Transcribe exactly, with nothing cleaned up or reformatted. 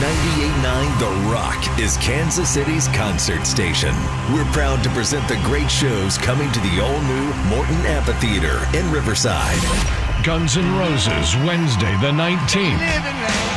ninety-eight point nine The Rock is Kansas City's concert station. We're proud to present the great shows coming to the all-new Morton Amphitheater in Riverside. Guns N' Roses, Wednesday the nineteenth.